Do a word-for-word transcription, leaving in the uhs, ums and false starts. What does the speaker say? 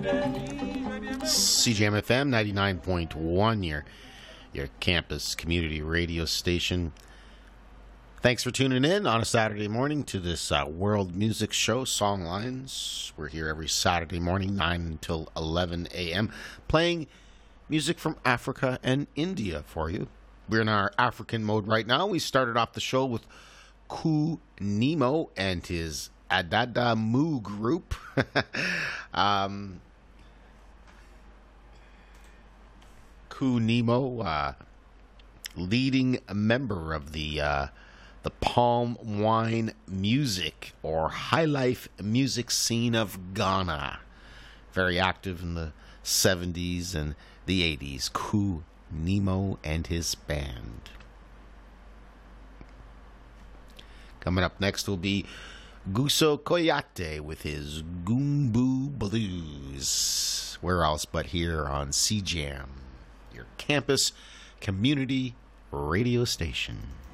C J M F M ninety-nine point one, your, your campus community radio station. Thanks for tuning in on a Saturday morning to this uh, world music show, Songlines. We're here every Saturday morning, nine until eleven a.m., playing music from Africa and India for you. We're in our African mode right now. We started off the show with Ku Nemo and his Adada Mu group. um, Ku Nemo, uh, leading member of the uh, the palm wine music or high life music scene of Ghana. Very active in the seventies and the eighties. Ku Nemo and his band. Coming up next will be Guso Koyate with his Goombo Blues. Where else but here on C J A M, your campus community radio station.